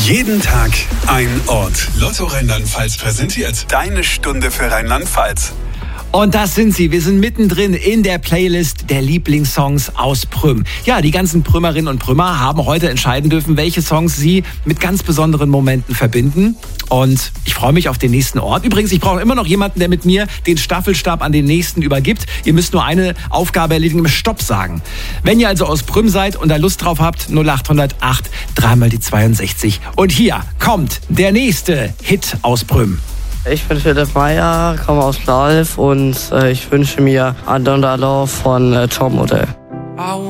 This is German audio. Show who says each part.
Speaker 1: Jeden Tag ein Ort. Lotto Rheinland-Pfalz präsentiert deine Stunde für Rheinland-Pfalz.
Speaker 2: Und das sind sie. Wir sind mittendrin in der Playlist der Lieblingssongs aus Prüm. Ja, die ganzen Prümerinnen und Prümer haben heute entscheiden dürfen, welche Songs sie mit ganz besonderen Momenten verbinden. Und ich freue mich auf den nächsten Ort. Übrigens, ich brauche immer noch jemanden, der mit mir den Staffelstab an den nächsten übergibt. Ihr müsst nur eine Aufgabe erledigen, Stopp sagen. Wenn ihr also aus Prüm seid und da Lust drauf habt, 0808 3 die 62. Und hier kommt der nächste Hit aus Prüm.
Speaker 3: Ich bin Philipp Meyer, komme aus Lalf und ich wünsche mir Adondalo von Tom Modell.